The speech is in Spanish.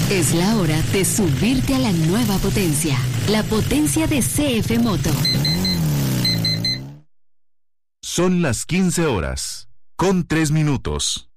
Es la hora de subirte a la nueva potencia, la potencia de CF Moto. Son las 15 horas, con 3 minutos.